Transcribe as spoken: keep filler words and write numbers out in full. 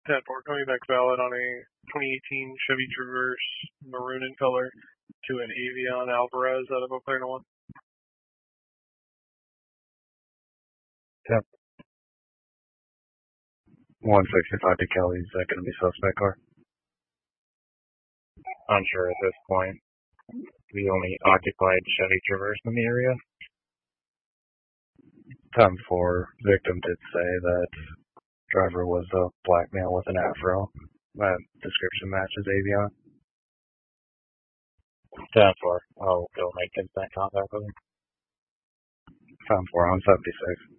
ten four, coming back valid on a twenty eighteen Chevy Traverse maroon in color to an Avion Alvarez out of Eau Claire one. Yep. one sixty-five to Kelly. Is that going to be suspect car? Unsure at this point. The only occupied Chevy Traverse in the area. ten four. Victim did say that driver was a black male with an afro. That description matches Avion. ten four. I'll go make instant contact with him. ten four on seventy-six.